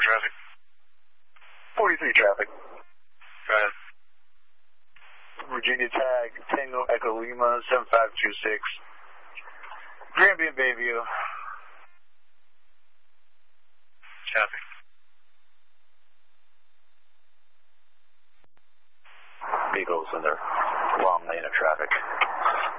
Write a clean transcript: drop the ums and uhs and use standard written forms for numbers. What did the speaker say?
traffic. 43 traffic. Go ahead. Virginia tag, Tango Echo Lima, 7526. Granby and Bayview. Traffic. Vehicles in their long lane of traffic.